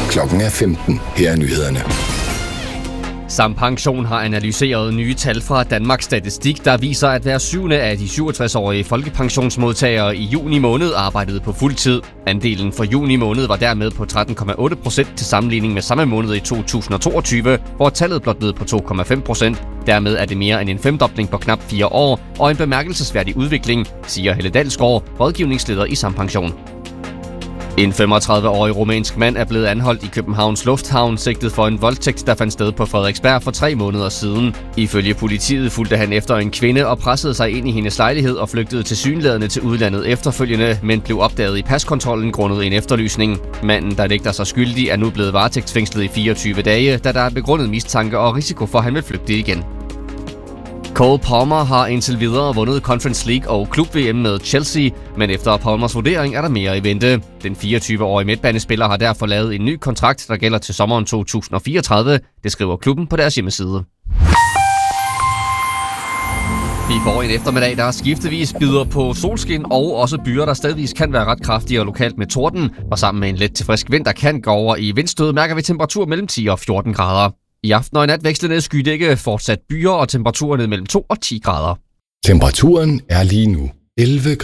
Klokken er 15. Her er nyhederne. Sampension har analyseret nye tal fra Danmarks Statistik, der viser, at hver syvende af de 67-årige folkepensionsmodtagere i juni måned arbejdede på fuld tid. Andelen for juni måned var dermed på 13,8% til sammenligning med samme måned i 2022, hvor tallet blot lød på 2,5%. Dermed er det mere end en femdobling på knap 4 år, og en bemærkelsesværdig udvikling, siger Helle Dalsgaard, rådgivningsleder i Sampension. En 35-årig rumænsk mand er blevet anholdt i Københavns Lufthavn, sigtet for en voldtægt, der fandt sted på Frederiksberg for 3 måneder siden. Ifølge politiet fulgte han efter en kvinde og pressede sig ind i hendes lejlighed og flygtede tilsyneladende til udlandet efterfølgende, men blev opdaget i paskontrollen grundet en efterlysning. Manden, der nægter sig skyldig, er nu blevet varetægtsfængslet i 24 dage, da der er begrundet mistanke og risiko for, at han vil flygte igen. Cole Palmer har indtil videre vundet Conference League og klub-VM med Chelsea, men efter Palmers vurdering er der mere i vente. Den 24-årige midtbanespiller har derfor lavet en ny kontrakt, der gælder til sommeren 2034, det skriver klubben på deres hjemmeside. Vi får en eftermiddag, der skiftevis byder på solskin og også byer, der stadigvis kan være ret kraftige og lokalt med torden, og sammen med en let til frisk vind, der kan gå over i vindstød, mærker vi temperatur mellem 10 og 14 grader. I aften og i nat vekslende skydække, fortsat byer og temperaturer ned mellem 2 og 10 grader. Temperaturen er lige nu 11